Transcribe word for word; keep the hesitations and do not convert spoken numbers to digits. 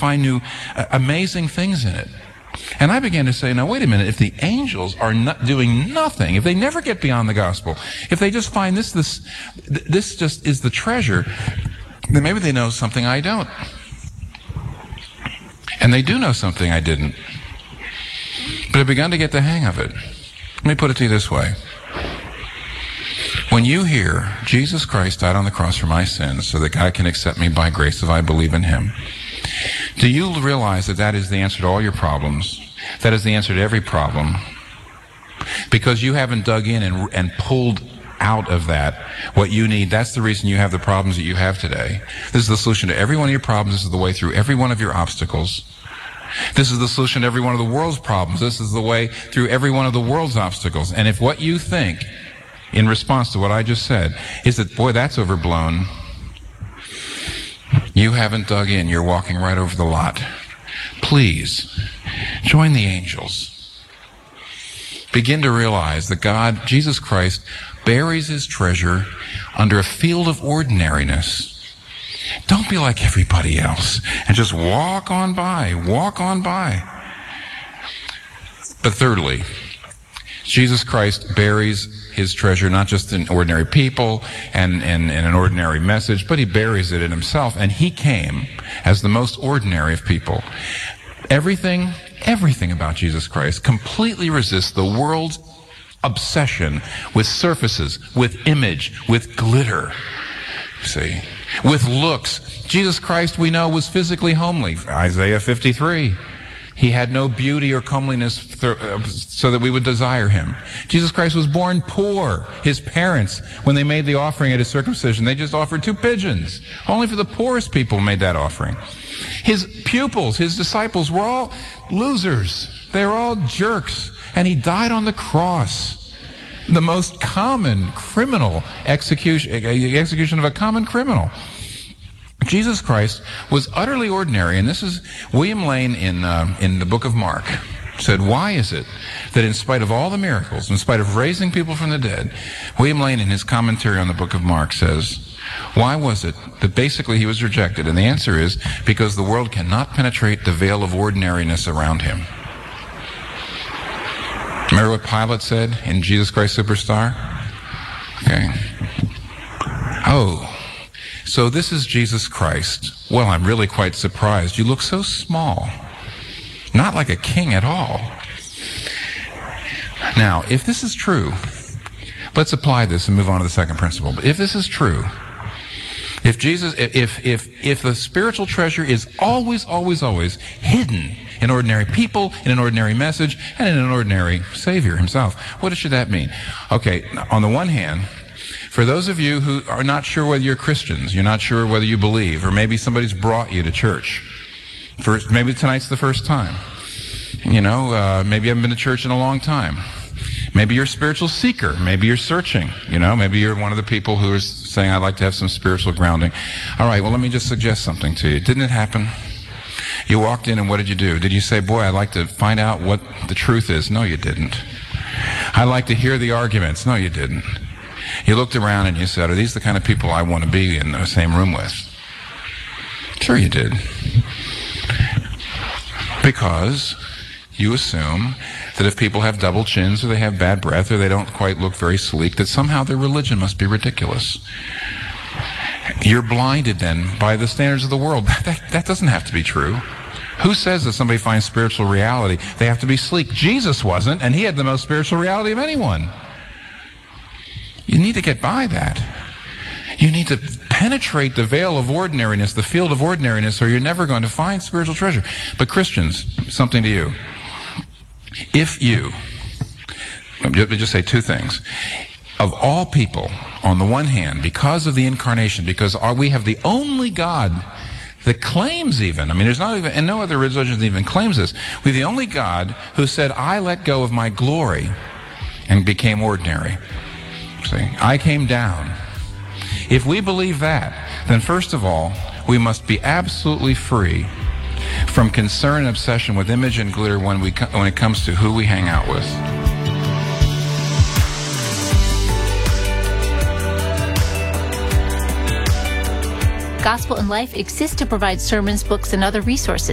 find new, uh, amazing things in it. And I began to say, now wait a minute, if the angels are not doing nothing, if they never get beyond the gospel, if they just find this, this, this just is the treasure, then maybe they know something I don't. And they do know something I didn't. But I've begun to get the hang of it. Let me put it to you this way. When you hear Jesus Christ died on the cross for my sins so that God can accept me by grace if I believe in him, do you realize that that is the answer to all your problems? That is the answer to every problem? Because you haven't dug in and, and pulled out of that what you need. That's the reason you have the problems that you have today. This is the solution to every one of your problems. This is the way through every one of your obstacles. This is the solution to every one of the world's problems. This is the way through every one of the world's obstacles. And if what you think in response to what I just said is that, boy, that's overblown, you haven't dug in. You're walking right over the lot. Please, join the angels. Begin to realize that God, Jesus Christ, buries his treasure under a field of ordinariness. Don't be like everybody else and just walk on by, walk on by. But thirdly, Jesus Christ buries his treasure not just in ordinary people and, and, and an ordinary message, but he buries it in himself. And he came as the most ordinary of people. Everything, everything about Jesus Christ completely resists the world's obsession with surfaces, with image, with glitter. See? With looks. Jesus Christ, we know, was physically homely. Isaiah fifty-three. He had no beauty or comeliness th- so that we would desire him. Jesus Christ was born poor. His parents, when they made the offering at his circumcision, they just offered two pigeons. Only for the poorest people made that offering. His pupils, his disciples, were all losers. They were all jerks. And he died on the cross. The most common criminal execution, execution of a common criminal. Jesus Christ was utterly ordinary, and this is William Lane in uh, in the book of Mark said, why is it that in spite of all the miracles, in spite of raising people from the dead, William Lane in his commentary on the book of Mark says, why was it that basically he was rejected? And the answer is because the world cannot penetrate the veil of ordinariness around him. Remember what Pilate said in Jesus Christ Superstar? Okay. Oh, so this is Jesus Christ. Well, I'm really quite surprised. You look so small. Not like a king at all. Now, if this is true, let's apply this and move on to the second principle. But if this is true, if Jesus, if, if, if the spiritual treasure is always, always, always hidden in ordinary people, in an ordinary message, and in an ordinary Savior himself, what should that mean? Okay, on the one hand, for those of you who are not sure whether you're Christians, you're not sure whether you believe, or maybe somebody's brought you to church. First, maybe tonight's the first time. You know, uh, maybe you haven't been to church in a long time. Maybe you're a spiritual seeker. Maybe you're searching. You know, maybe you're one of the people who is saying, I'd like to have some spiritual grounding. All right, well, let me just suggest something to you. Didn't it happen? You walked in and what did you do? Did you say, boy, I'd like to find out what the truth is? No, you didn't. I'd like to hear the arguments. No, you didn't. You looked around and you said, are these the kind of people I want to be in the same room with? Sure you did. Because you assume that if people have double chins or they have bad breath or they don't quite look very sleek, that somehow their religion must be ridiculous. You're blinded then by the standards of the world. That, that doesn't have to be true. Who says that somebody finds spiritual reality, they have to be sleek? Jesus wasn't, and he had the most spiritual reality of anyone. You need to get by that. You need to penetrate the veil of ordinariness, the field of ordinariness, or you're never going to find spiritual treasure. But Christians, something to you. If you, let me just say two things. Of all people, on the one hand, because of the incarnation, because our, we have the only God that claims even, I mean, there's not even, and no other religion even claims this, we have the only God who said, I let go of my glory and became ordinary. See, I came down. If we believe that, then first of all, we must be absolutely free from concern and obsession with image and glitter when we when it comes to who we hang out with. Gospel in Life exists to provide sermons, books, and other resources.